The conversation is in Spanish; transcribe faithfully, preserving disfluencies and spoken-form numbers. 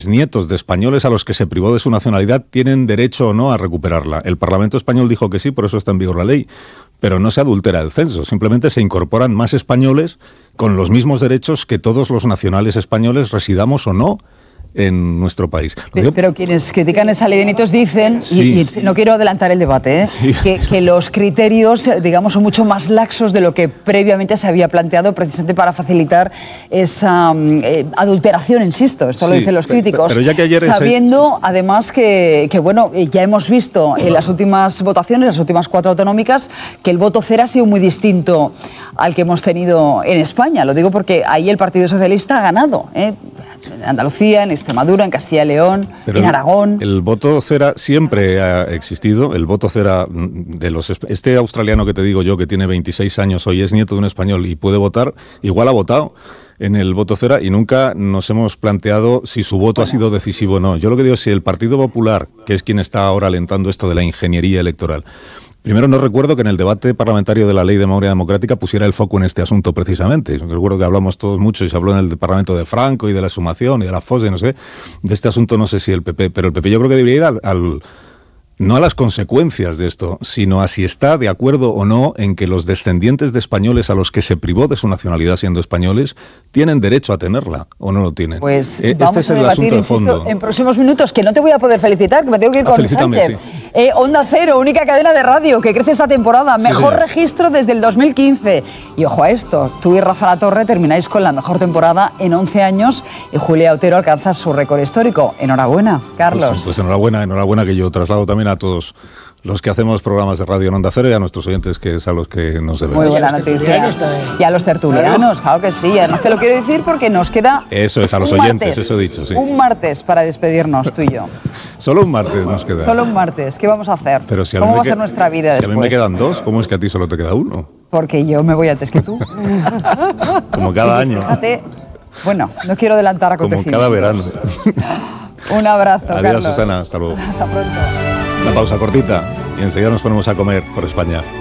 nietos de españoles a los que se privó de su nacionalidad tienen derecho o no a recuperarla. El Parlamento español dijo que sí, por eso está en vigor la ley. Pero no se adultera el censo, simplemente se incorporan más españoles con los mismos derechos que todos los nacionales españoles, residamos o no en nuestro país. Pero, pero quienes critican esa ley de nietos dicen, sí, y, y sí. no quiero adelantar el debate, ¿eh? sí. que, que los criterios, digamos, son mucho más laxos de lo que previamente se había planteado, precisamente para facilitar esa eh, adulteración, insisto, esto sí, lo dicen los críticos, pero ya que ayer sabiendo ese... además que, que, bueno, ya hemos visto en las últimas votaciones, las últimas cuatro autonómicas, que el voto cero ha sido muy distinto al que hemos tenido en España. Lo digo porque ahí el Partido Socialista ha ganado, ¿eh? En Andalucía, en Extremadura, en Castilla y León, pero en Aragón. El, el voto cera siempre ha existido. El voto cera de los... Este australiano que te digo yo, que tiene veintiséis años, hoy es nieto de un español y puede votar, igual ha votado en el voto cera y nunca nos hemos planteado si su voto bueno. ha sido decisivo o no. Yo lo que digo es si el Partido Popular, que es quien está ahora alentando esto de la ingeniería electoral... Primero, no recuerdo que en el debate parlamentario de la Ley de Memoria Democrática pusiera el foco en este asunto precisamente. Recuerdo que hablamos todos mucho y se habló en el Parlamento de Franco y de la exhumación y de la fosa y no sé. De este asunto no sé si el P P, pero el P P yo creo que debería ir al... al no a las consecuencias de esto, sino a si está de acuerdo o no en que los descendientes de españoles a los que se privó de su nacionalidad siendo españoles tienen derecho a tenerla o no lo tienen. Pues eh, vamos este es a el debatir, asunto de insisto, fondo. En próximos minutos, que no te voy a poder felicitar, que me tengo que ir ah, con Sánchez. Sí. Eh, Onda Cero, única cadena de radio que crece esta temporada, mejor sí, registro desde el dos mil quince. Y ojo a esto, tú y Rafa La Torre termináis con la mejor temporada en once años y Julia Otero alcanza su récord histórico. Enhorabuena, Carlos. Pues, pues enhorabuena, enhorabuena que yo traslado también a todos los que hacemos programas de radio en Onda Cero y a nuestros oyentes, que es a los que nos debemos. Muy buena noticia. Y a los tertulianos, claro que sí. Y además te lo quiero decir porque nos queda... Eso es, a los oyentes, martes, eso he dicho, sí. Un martes para despedirnos, tú y yo. Solo un martes nos queda. Solo un martes. ¿Qué vamos a hacer? Pero si a ¿Cómo va a que... ser nuestra vida si después? Si a mí me quedan dos, ¿cómo es que a ti solo te queda uno? Porque yo me voy antes que tú. Como cada año. Fíjate, bueno, no quiero adelantar acontecimientos. Como cada verano. Un abrazo, Adiós, Carlos. Susana, hasta luego. Hasta pronto. Una pausa cortita y enseguida nos ponemos a comer por España.